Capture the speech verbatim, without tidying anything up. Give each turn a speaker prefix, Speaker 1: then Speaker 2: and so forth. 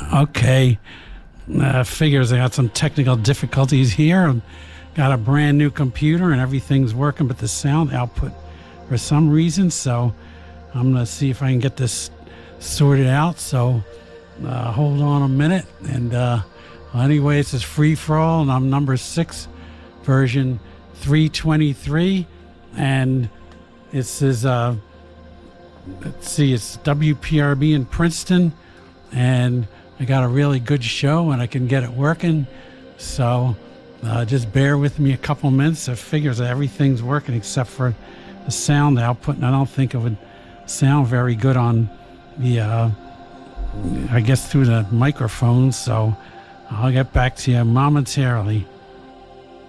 Speaker 1: Okay. Uh, figures I got some technical difficulties here. Got a brand new computer and everything's working, but the sound output for some reason. So I'm going to see if I can get this sorted out. So uh, hold on a minute. And uh, anyway, this is Free For All, and I'm number six, version three twenty-three. And this is, uh, let's see, it's W P R B in Princeton. And I got a really good show and I can get it working. So uh, just bear with me a couple minutes. It figures that everything's working except for the sound output. And I don't think it would sound very good on the, uh, I guess, through the microphone. So I'll get back to you momentarily.